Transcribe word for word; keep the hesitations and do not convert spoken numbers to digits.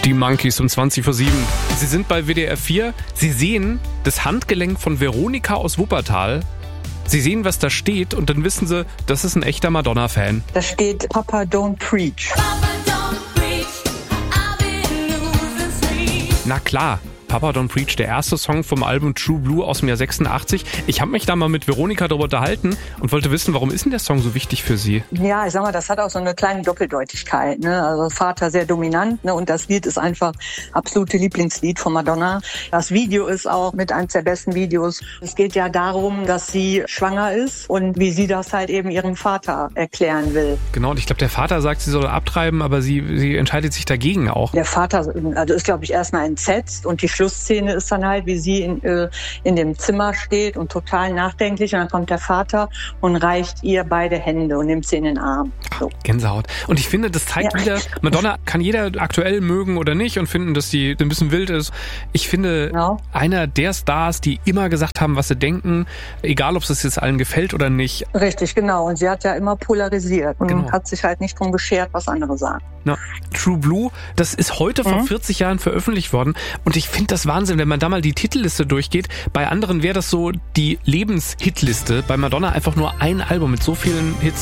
Die Monkeys um zwanzig vor sieben. Sie sind bei W D R vier. Sie sehen das Handgelenk von Veronika aus Wuppertal. Sie sehen, was da steht, und dann wissen Sie, das ist ein echter Madonna-Fan. Da steht Papa Don't Preach. Papa don't preach, I've been losing sleep. Na klar, Papa Don't Preach, der erste Song vom Album True Blue aus dem Jahr sechsundachtzig. Ich habe mich da mal mit Veronika darüber unterhalten und wollte wissen, warum ist denn der Song so wichtig für Sie? Ja, ich sag mal, das hat auch so eine kleine Doppeldeutigkeit. Ne? Also Vater sehr dominant, ne? Und das Lied ist einfach absolute Lieblingslied von Madonna. Das Video ist auch mit eines der besten Videos. Es geht ja darum, dass sie schwanger ist und wie sie das halt eben ihrem Vater erklären will. Genau, und ich glaube, der Vater sagt, sie soll abtreiben, aber sie, sie entscheidet sich dagegen auch. Der Vater also ist, glaube ich, erstmal entsetzt, und die Schlussszene ist dann halt, wie sie in, äh, in dem Zimmer steht und total nachdenklich, und dann kommt der Vater und reicht ihr beide Hände und nimmt sie in den Arm. So. Gänsehaut. Und ich finde, das zeigt Ja. wieder, Madonna kann jeder aktuell mögen oder nicht und finden, dass sie ein bisschen wild ist. Ich finde, Ja. einer der Stars, die immer gesagt haben, was sie denken, egal ob es jetzt allen gefällt oder nicht. Richtig, genau. Und sie hat ja immer polarisiert und Genau. hat sich halt nicht drum geschert, was andere sagen. Na, True Blue, das ist heute vor Mhm. vierzig Jahren veröffentlicht worden, und ich finde das Wahnsinn, wenn man da mal die Titelliste durchgeht. Bei anderen wäre das so die Lebenshitliste, bei Madonna einfach nur ein Album mit so vielen Hits.